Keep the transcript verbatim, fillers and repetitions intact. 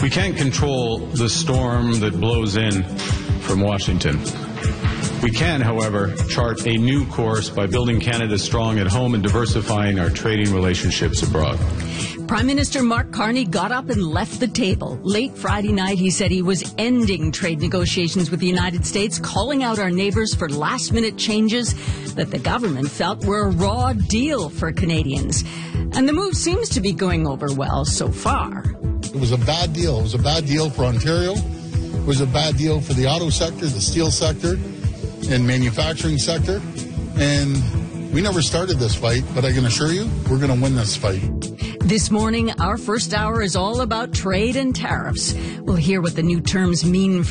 We can't control the storm that blows in from Washington. We can, however, chart a new course by building Canada strong at home and diversifying our trading relationships abroad. Prime Minister Mark Carney got up and left the table. Late Friday night, he said he was ending trade negotiations with the United States, calling out our neighbors for last-minute changes that the government felt were a raw deal for Canadians. And the move seems to be going over well so far. It was a bad deal. It was a bad deal for Ontario. It was a bad deal for the auto sector, the steel sector, and manufacturing sector. And we never started this fight, but I can assure you, we're going to win this fight. This morning, our first hour is all about trade and tariffs. We'll hear what the new terms mean